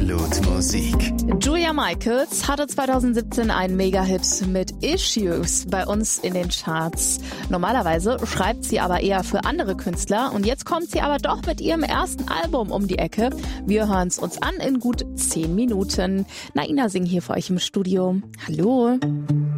Absolut Musik. Julia Michaels hatte 2017 einen Mega-Hit mit Issues bei uns in den Charts. Normalerweise schreibt sie aber eher für andere Künstler und jetzt kommt sie aber doch mit ihrem ersten Album um die Ecke. Wir hören es uns an in gut 10 Minuten. Naina Singh hier für euch im Studio. Hallo.